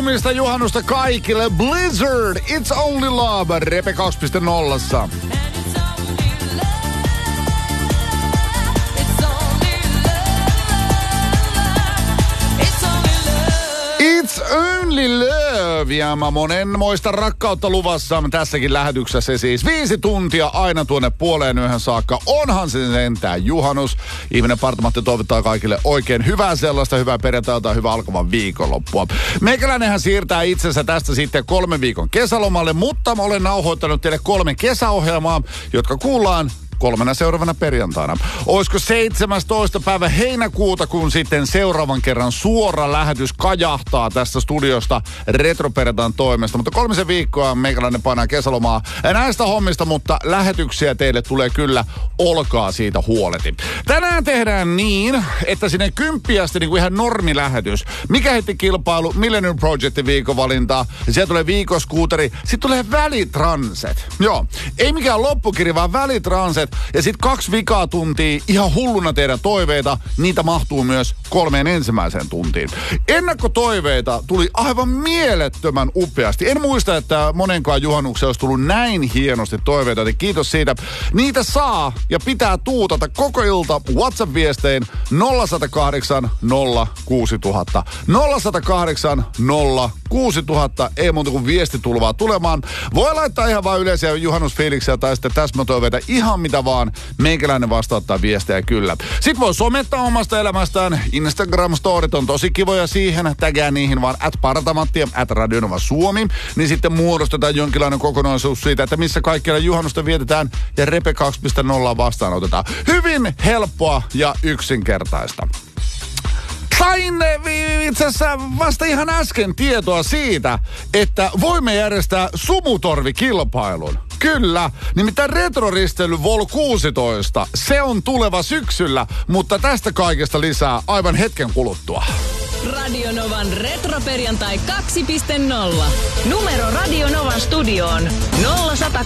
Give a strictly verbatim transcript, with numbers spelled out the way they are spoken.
lumista juhannusta kaikille. Blizzard, It's Only Love, Repe kaksi piste nolla. It's Only Love, ja mä monenmoista rakkautta luvassa tässäkin lähetyksessä siis. Viisi tuntia aina tuonne puoleen yöhön saakka. Onhan se sentään juhannus. Ihminen Partamatti toivottaa kaikille oikein hyvää sellaista, hyvää perjantailta ja hyvää alkavan viikonloppua. Meikäläinenhän siirtää itsensä tästä sitten kolmen viikon kesälomalle, mutta mä olen nauhoittanut teille kolme kesäohjelmaa, jotka kuullaan kolmena seuraavana perjantaina. Olisiko seitsemästoista päivä heinäkuuta, kun sitten seuraavan kerran suora lähetys kajahtaa tästä studiosta Retroperjantain toimesta. Mutta kolmisen viikkoa meikäläinen painaa kesälomaa näistä hommista, mutta lähetyksiä teille tulee kyllä. Olkaa siitä huoleti. Tänään tehdään niin, että sinne kymppiästi niin kuin ihan normilähetys. Mikä heti kilpailu, Millennium Projectin viikovalinta, sieltä tulee viikoskuuteri, sitten tulee välitranset. Joo, ei mikään loppukirja, vaan välitranset. Ja sitten kaksi vikaa tuntia ihan hulluna teidän toiveita. Niitä mahtuu myös kolmeen ensimmäiseen tuntiin. Ennakkotoiveita tuli aivan mielettömän upeasti. En muista, että monenkaan juhannuksen olisi tullut näin hienosti toiveita. Eli kiitos siitä. Niitä saa ja pitää tuutata koko ilta WhatsApp-viestein nolla yksi nolla kahdeksan nolla kuusi nolla nolla nolla yksi nolla kahdeksan nolla kuusi nolla nolla. Ei muuta kuin viestitulvaa tulemaan. Voi laittaa ihan vaan yleisiä juhannusfiiliksiä tai sitten täsmätoiveita. Ihan mitä vaan. Meikäläinen vastauttaa viestejä kyllä. Sitten voi somettaa omasta elämästään. Instagram-storit on tosi kivoja siihen. Tägää niihin vaan at Partamatti ja at Radionova Suomi. Niin sitten muodostetaan jonkinlainen kokonaisuus siitä, että missä kaikkialla juhannusta vietetään ja Repe kaksi piste nolla vastaanotetaan. Hyvin helppoa ja yksinkertaista. Sain itse asiassa vasta ihan äsken tietoa siitä, että voimme järjestää sumutorvikilpailun. Kyllä, nimittäin retroristely Vol kuusitoista, se on tuleva syksyllä, mutta tästä kaikesta lisää aivan hetken kuluttua. Radionovan Retroperjantai kaksi piste nolla. Numero Radionovan studioon nolla yksi nolla